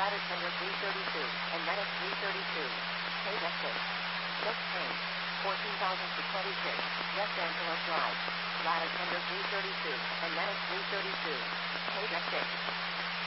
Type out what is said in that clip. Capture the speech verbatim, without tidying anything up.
Ladder tender three thirty-two, and Medic three thirty-two. Page exit. Next train. fourteen thousand to twenty-six, West Antelope Drive. Ladder tender three thirty-two, and Medic three thirty-two. Page exit.